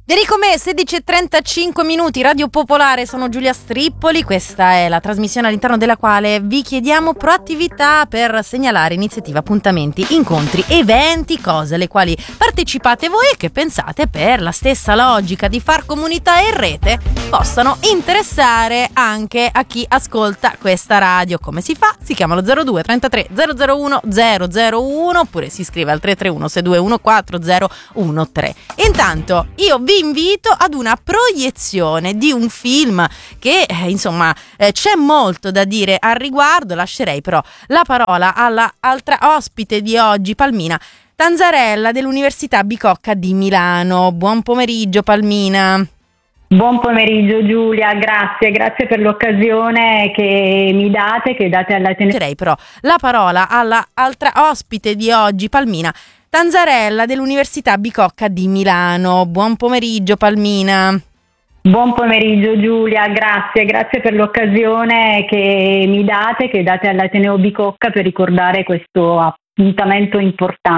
Con me 16:35 minuti, Radio Popolare, sono Giulia Strippoli, questa è la trasmissione all'interno della quale vi chiediamo proattività per segnalare iniziative, appuntamenti, incontri, eventi, cose alle quali partecipate voi e che pensate per la stessa logica di far comunità in rete possano interessare anche a chi ascolta questa radio. Come si fa? Si chiama lo 02 33 001 001 oppure si scrive al 331 621 4013. Intanto io vi invito ad una proiezione di un film che c'è molto da dire al riguardo. Lascerei però la parola alla altra ospite di oggi, Palmina Tanzarella dell'Università Bicocca di Milano. Buon pomeriggio, Palmina. Buon pomeriggio Giulia, grazie per l'occasione che mi date, all'Ateneo. Lascerei però la parola alla altra ospite di oggi, Palmina Tanzarella dell'Università Bicocca di Milano. Buon pomeriggio, Palmina. Buon pomeriggio Giulia, grazie per l'occasione che mi date all'Ateneo Bicocca per ricordare questo appuntamento importante.